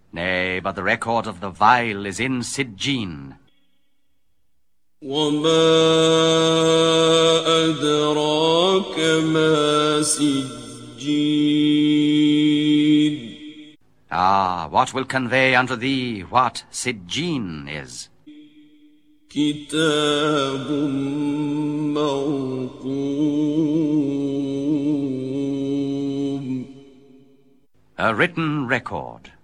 Nay, but the record of the vile is in Sijjin. وما أدراك ما سجين Ah, what will convey unto thee what Sijjin is? كتاب مرقوم A written record.